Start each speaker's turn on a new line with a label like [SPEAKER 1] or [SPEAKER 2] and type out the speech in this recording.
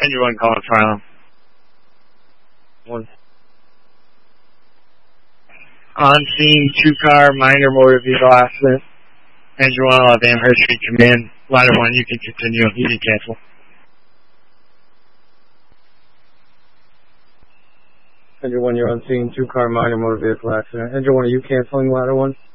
[SPEAKER 1] Engine 1 calling for Harlem.
[SPEAKER 2] One.
[SPEAKER 1] On scene, 2-car minor motor vehicle accident. Engine 1 11 Amherst Street, command. Ladder 1, you can continue. You can cancel.
[SPEAKER 2] Engine 1, you're on scene. 2-car minor motor vehicle accident. Engine 1, are you canceling ladder 1?